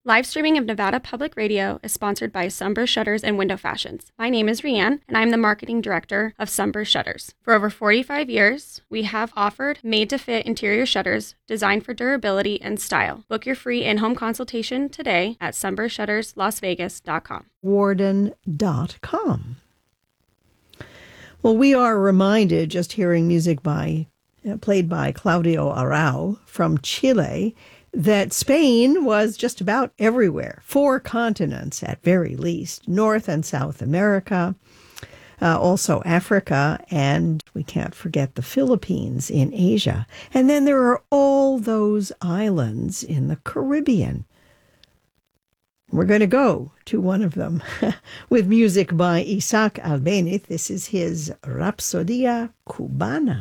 Live streaming of Nevada Public Radio is sponsored by Sunburst Shutters and Window Fashions. My name is Rianne, and I'm the marketing director of Sunburst Shutters. For over 45 years, we have offered made-to-fit interior shutters designed for durability and style. Book your free in-home consultation today at sunburstshutterslasvegas.com. Warden.com. Well, we are reminded, just hearing music played by Claudio Arrau from Chile, that Spain was just about everywhere, 4 continents at very least, North and South America, also Africa, and we can't forget the Philippines in Asia. And then there are all those islands in the Caribbean. We're going to go to one of them with music by Isaac Albéniz. This is his Rapsodia Cubana.